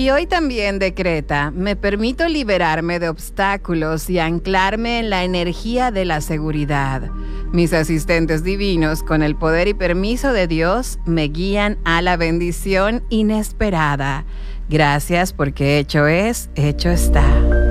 Y hoy también decreta: me permito liberarme de obstáculos y anclarme en la energía de la seguridad. Mis asistentes divinos, con el poder y permiso de Dios, me guían a la bendición inesperada. Gracias, porque hecho es, hecho está.